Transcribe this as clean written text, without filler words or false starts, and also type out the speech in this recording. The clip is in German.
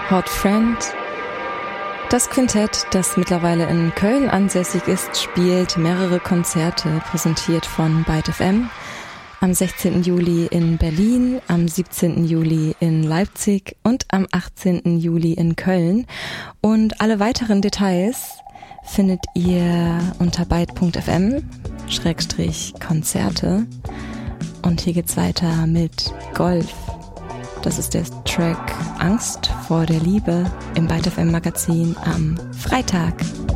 Hot Friend. Das Quintett, das mittlerweile in Köln ansässig ist, spielt mehrere Konzerte, präsentiert von Byte FM. Am 16. Juli in Berlin, am 17. Juli in Leipzig und am 18. Juli in Köln. Und alle weiteren Details findet ihr unter byte.fm/Konzerte. Und hier geht's weiter mit Golf. Das ist der Track Angst vor der Liebe im Byte FM Magazin am Freitag.